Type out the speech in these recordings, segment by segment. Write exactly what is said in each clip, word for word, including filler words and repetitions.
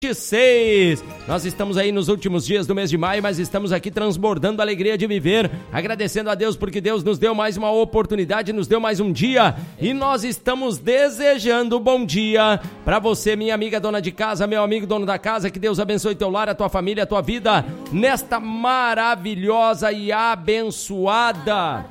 seis. Nós estamos aí nos últimos dias do mês de maio, mas estamos aqui transbordando a alegria de viver, agradecendo a Deus porque Deus nos deu mais uma oportunidade, nos deu mais um dia e nós estamos desejando bom dia para você, minha amiga dona de casa, meu amigo dono da casa, que Deus abençoe teu lar, a tua família, a tua vida nesta maravilhosa e abençoada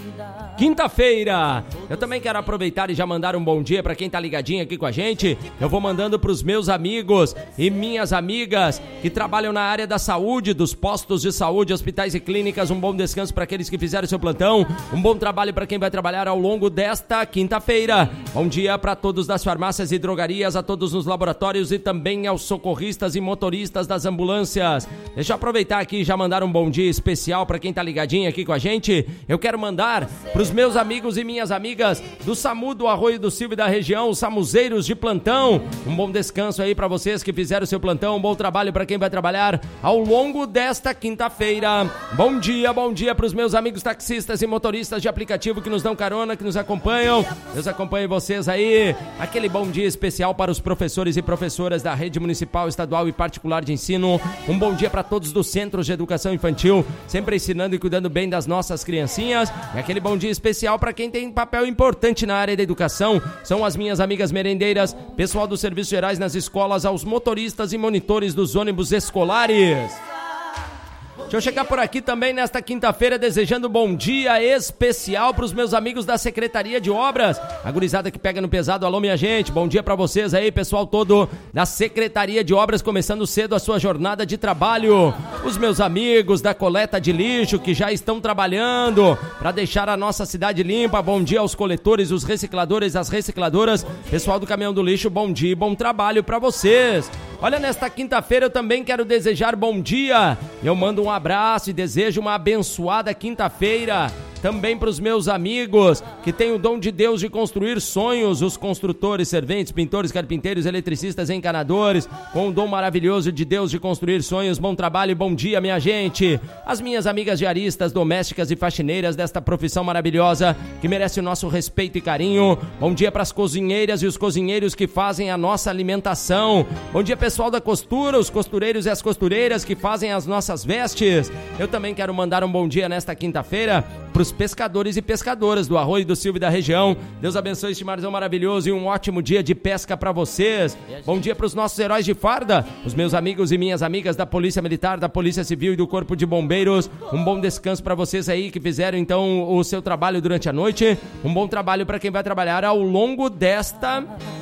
quinta-feira. Eu também quero aproveitar e já mandar um bom dia para quem tá ligadinho aqui com a gente. Eu vou mandando pros meus amigos e minhas amigas que trabalham na área da saúde, dos postos de saúde, hospitais e clínicas. Um bom descanso para aqueles que fizeram seu plantão. Um bom trabalho para quem vai trabalhar ao longo desta quinta-feira. Bom dia para todos das farmácias e drogarias, a todos nos laboratórios e também aos socorristas e motoristas das ambulâncias. Deixa eu aproveitar aqui e já mandar um bom dia especial para quem tá ligadinho aqui com a gente. Eu quero mandar pros meus amigos e minhas amigas do SAMU, do Arroio do Silva e da região, os samuzeiros de plantão. Um bom descanso aí para vocês que fizeram seu plantão, um bom trabalho para quem vai trabalhar ao longo desta quinta-feira. Bom dia, bom dia para os meus amigos taxistas e motoristas de aplicativo que nos dão carona, que nos acompanham. Deus acompanhe vocês aí. Aquele bom dia especial para os professores e professoras da rede municipal, estadual e particular de ensino. Um bom dia para todos dos centros de educação infantil, sempre ensinando e cuidando bem das nossas criancinhas. E aquele bom dia especial para quem tem papel importante na área da educação, são as minhas amigas merendeiras, pessoal dos serviços gerais nas escolas, aos motoristas e monitores dos ônibus escolares. Deixa eu chegar por aqui também nesta quinta-feira desejando bom dia especial para os meus amigos da Secretaria de Obras, a gurizada que pega no pesado. Alô minha gente, bom dia para vocês aí, pessoal todo da Secretaria de Obras, começando cedo a sua jornada de trabalho. Os meus amigos da coleta de lixo que já estão trabalhando para deixar a nossa cidade limpa. Bom dia aos coletores, os recicladores, as recicladoras, pessoal do caminhão do lixo, bom dia e bom trabalho para vocês. Olha, nesta quinta-feira eu também quero desejar bom dia. Eu mando um abraço e desejo uma abençoada quinta-feira também para os meus amigos que têm o dom de Deus de construir sonhos, os construtores, serventes, pintores, carpinteiros, eletricistas, encanadores, com o dom maravilhoso de Deus de construir sonhos. Bom trabalho e bom dia, minha gente. As minhas amigas diaristas, domésticas e faxineiras desta profissão maravilhosa que merece o nosso respeito e carinho. Bom dia para as cozinheiras e os cozinheiros que fazem a nossa alimentação. Bom dia, pessoal da costura, os costureiros e as costureiras que fazem as nossas vestes. Eu também quero mandar um bom dia nesta quinta-feira para os pescadores e pescadoras do Arroio do Silva e da região. Deus abençoe este marzão maravilhoso e um ótimo dia de pesca para vocês. Bom dia para os nossos heróis de farda, os meus amigos e minhas amigas da Polícia Militar, da Polícia Civil e do Corpo de Bombeiros. Um bom descanso para vocês aí que fizeram então o seu trabalho durante a noite. Um bom trabalho para quem vai trabalhar ao longo desta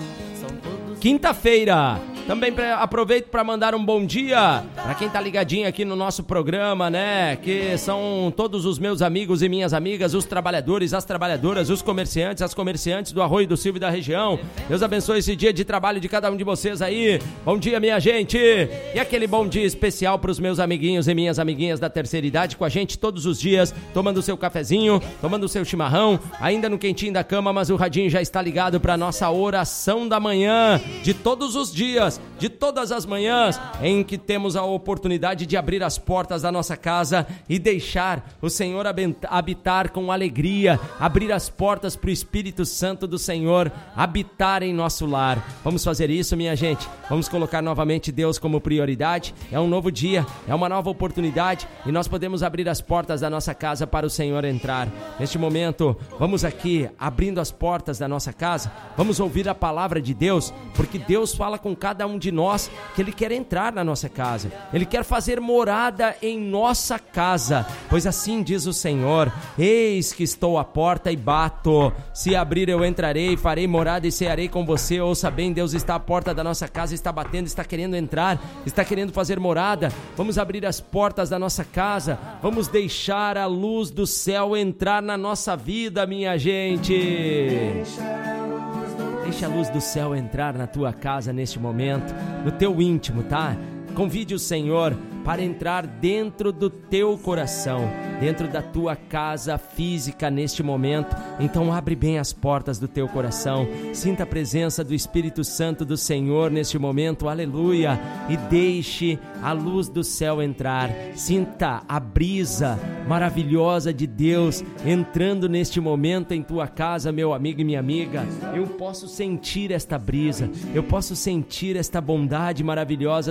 quinta-feira. Também pra, aproveito para mandar um bom dia para quem tá ligadinho aqui no nosso programa, né? Que são todos os meus amigos e minhas amigas, os trabalhadores, as trabalhadoras, os comerciantes, as comerciantes do Arroio do Silva e da região. Deus abençoe esse dia de trabalho de cada um de vocês aí. Bom dia, minha gente. E aquele bom dia especial para os meus amiguinhos e minhas amiguinhas da terceira idade com a gente todos os dias, tomando o seu cafezinho, tomando o seu chimarrão, ainda no quentinho da cama, mas o radinho já está ligado para nossa oração da manhã de todos os dias, de todas as manhãs em que temos a oportunidade de abrir as portas da nossa casa e deixar o Senhor habitar com alegria, abrir as portas para o Espírito Santo do Senhor habitar em nosso lar. Vamos fazer isso, minha gente? Vamos colocar novamente Deus como prioridade. É um novo dia, é uma nova oportunidade e nós podemos abrir as portas da nossa casa para o Senhor entrar. Neste momento, vamos aqui abrindo as portas da nossa casa, vamos ouvir a palavra de Deus, porque Deus fala com cada um de nós que Ele quer entrar na nossa casa, Ele quer fazer morada em nossa casa, pois assim diz o Senhor: eis que estou à porta e bato, se abrir eu entrarei, farei morada e cearei com você. Ouça bem, Deus está à porta da nossa casa, está batendo, está querendo entrar, está querendo fazer morada. Vamos abrir as portas da nossa casa, vamos deixar a luz do céu entrar na nossa vida, minha gente. Deixa a luz do céu entrar na tua casa neste momento, no teu íntimo, tá? Convide o Senhor para entrar dentro do teu coração, dentro da tua casa física neste momento. Então abre bem as portas do teu coração, sinta a presença do Espírito Santo do Senhor neste momento, aleluia, e deixe a luz do céu entrar. Sinta a brisa maravilhosa de Deus entrando neste momento em tua casa, meu amigo e minha amiga. Eu posso sentir esta brisa, eu posso sentir esta bondade maravilhosa